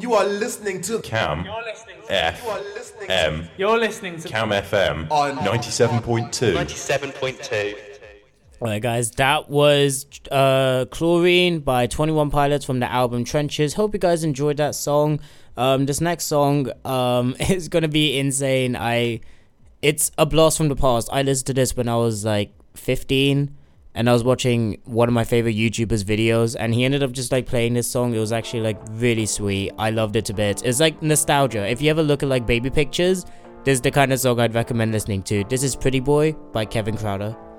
You are listening to Cam You're listening to FM. You're listening to Cam FM On 97.2. 97.2. Alright guys, that was Chlorine by 21 Pilots from the album Trenches. Hope you guys enjoyed that song. This next song is gonna be insane. It's a blast from the past. I listened to this when I was like 15 and I was watching one of my favorite YouTubers videos and he ended up just like playing this song. It was actually like really sweet. I loved it to bits. It's like nostalgia. If you ever look at like baby pictures, this is the kind of song I'd recommend listening to. This is Pretty Boy by Kevin Crowder.